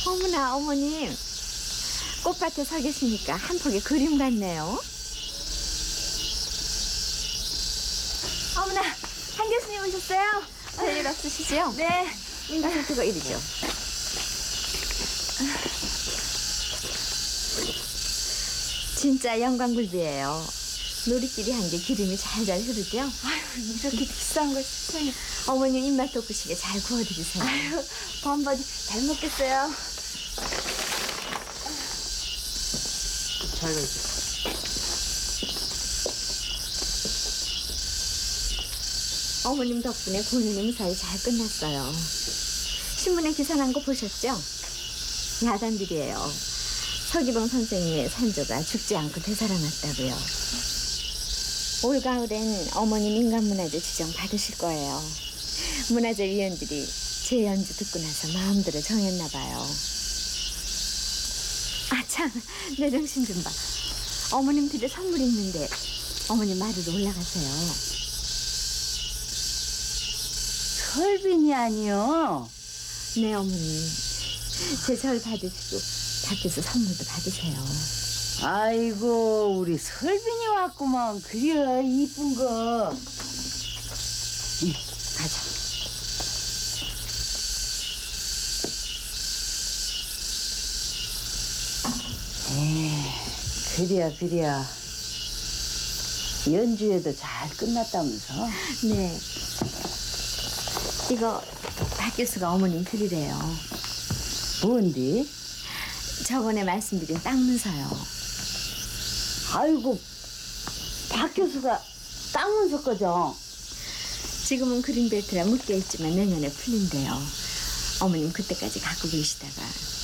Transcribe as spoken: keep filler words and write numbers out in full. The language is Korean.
어머나, 어머님. 꽃밭에 서 계시니까 한 폭의 그림 같네요. 어머나, 한 교수님 오셨어요? 별일 없으시죠? 네. 인사 그거 이리죠. 진짜 영광굴비예요. 놀이끼리 한 게 기름이 잘잘 흐르죠? 아유, 이렇게 비싼 걸 세상에. 어머님 입맛 돋구시게 잘 구워드리세요. 아유, 번번이 잘 먹겠어요. 잘 가있어. 어머님 덕분에 고인의 무사히 잘 끝났어요. 신문에 기사 난 거 보셨죠? 야단들이에요. 서기봉 선생님의 산조가 죽지 않고 되살아났다고요. 올가을엔 어머님 인간문화재 지정 받으실 거예요. 문화재 위원들이 제 연주 듣고 나서 마음대로 정했나 봐요. 아 참, 내 정신 좀 봐. 어머님 집에 선물 있는데 어머님 마루로 올라가세요. 설빈이 아니요. 네, 어머니. 제 절 받으시고 밖에서 선물도 받으세요. 아이고, 우리 설빈이 왔구만. 그래, 이쁜 거. 응, 가자. 에, 그래야, 그래야. 연주회도 잘 끝났다면서? 네. 이거 박 교수가 어머님 드리래요. 뭔데? 저번에 말씀드린 땅 문서요. 아이고, 박 교수가 땅 문서 거죠? 지금은 그린벨트라 묶여있지만 내년에 풀린대요. 어머님 그때까지 갖고 계시다가